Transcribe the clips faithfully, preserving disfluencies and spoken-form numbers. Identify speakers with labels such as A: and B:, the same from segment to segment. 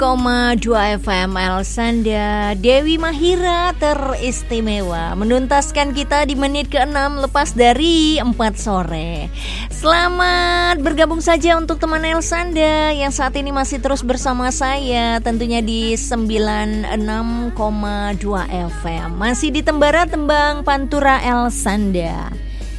A: koma dua F M Elsanda, Dewi Mahira teristimewa menuntaskan kita di menit keenam lepas dari empat sore. Selamat bergabung saja untuk teman Elsanda yang saat ini masih terus bersama saya, tentunya di sembilan puluh enam koma dua F M. Masih di Tembara Tembang Pantura Elsanda.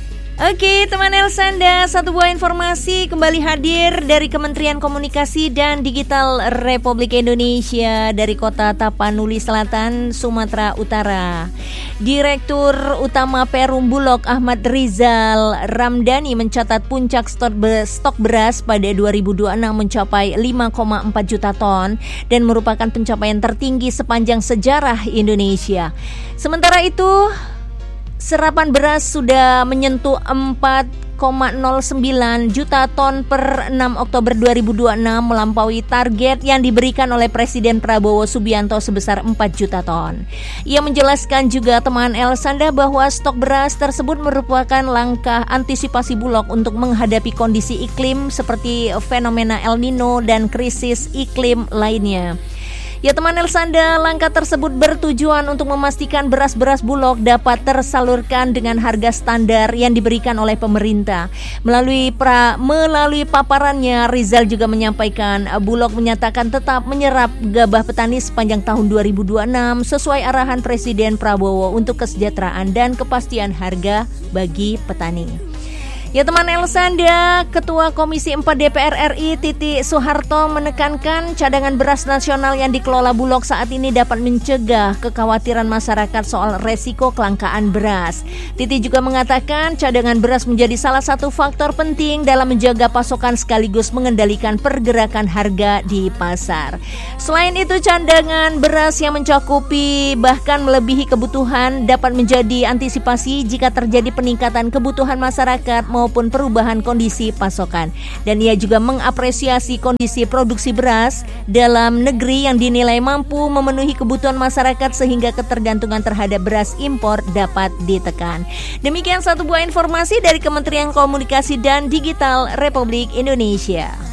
A: Oke teman Elsanda, satu buah informasi kembali hadir dari Kementerian Komunikasi dan Digital Republik Indonesia dari Kota Tapanuli Selatan, Sumatera Utara. Direktur Utama Perum Bulog Ahmad Rizal Ramdhani mencatat puncak stok beras pada dua ribu dua puluh enam mencapai lima koma empat juta ton dan merupakan pencapaian tertinggi sepanjang sejarah Indonesia. Sementara itu, serapan beras sudah menyentuh empat koma nol sembilan juta ton per enam Oktober dua ribu dua puluh enam, melampaui target yang diberikan oleh Presiden Prabowo Subianto sebesar empat juta ton. Ia menjelaskan juga teman Elsanda bahwa stok beras tersebut merupakan langkah antisipasi Bulog untuk menghadapi kondisi iklim seperti fenomena El Nino dan krisis iklim lainnya. Ya teman Elsanda, langkah tersebut bertujuan untuk memastikan beras-beras Bulog dapat tersalurkan dengan harga standar yang diberikan oleh pemerintah. Melalui pra, melalui paparannya, Rizal juga menyampaikan Bulog menyatakan tetap menyerap gabah petani sepanjang tahun dua ribu dua puluh enam sesuai arahan Presiden Prabowo untuk kesejahteraan dan kepastian harga bagi petani. Ya teman Elsanda, Ketua Komisi empat D P R R I Titi Soeharto menekankan cadangan beras nasional yang dikelola Bulog saat ini dapat mencegah kekhawatiran masyarakat soal resiko kelangkaan beras. Titi juga mengatakan cadangan beras menjadi salah satu faktor penting dalam menjaga pasokan sekaligus mengendalikan pergerakan harga di pasar. Selain itu, cadangan beras yang mencakupi bahkan melebihi kebutuhan dapat menjadi antisipasi jika terjadi peningkatan kebutuhan masyarakat maupun perubahan kondisi pasokan. Dan ia juga mengapresiasi kondisi produksi beras dalam negeri yang dinilai mampu memenuhi kebutuhan masyarakat sehingga ketergantungan terhadap beras impor dapat ditekan. Demikian satu buah informasi dari Kementerian Komunikasi dan Digital Republik Indonesia.